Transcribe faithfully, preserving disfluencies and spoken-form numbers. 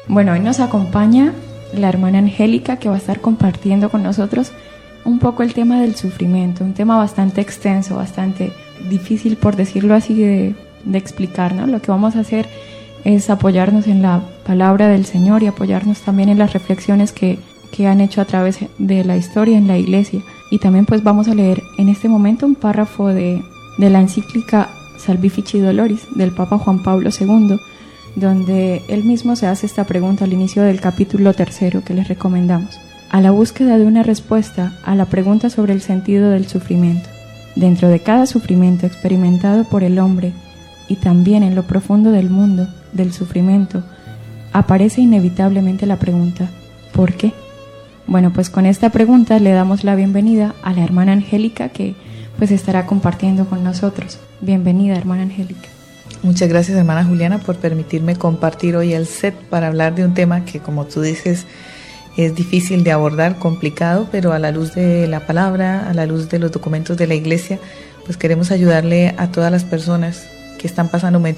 Bueno, hoy nos acompaña la hermana Angélica, que va a estar compartiendo con nosotros un poco el tema del sufrimiento, un tema bastante extenso, bastante difícil, por decirlo así, de, de explicar, ¿no? Lo que vamos a hacer es apoyarnos en la palabra del Señor y apoyarnos también en las reflexiones que, que han hecho a través de la historia en la Iglesia. Y también pues vamos a leer en este momento un párrafo de, de la encíclica Salvifici Doloris del Papa Juan Pablo segundo, donde él mismo se hace esta pregunta al inicio del capítulo tercero que les recomendamos, a la búsqueda de una respuesta a la pregunta sobre el sentido del sufrimiento. Dentro de cada sufrimiento experimentado por el hombre y también en lo profundo del mundo del sufrimiento, aparece inevitablemente la pregunta, ¿por qué? Bueno, pues con esta pregunta le damos la bienvenida a la hermana Angélica, que pues estará compartiendo con nosotros. Bienvenida, hermana Angélica. Muchas gracias, hermana Juliana, por permitirme compartir hoy el set para hablar de un tema que, como tú dices, es difícil de abordar, complicado, pero a la luz de la palabra, a la luz de los documentos de la Iglesia, pues queremos ayudarle a todas las personas que están pasando momentos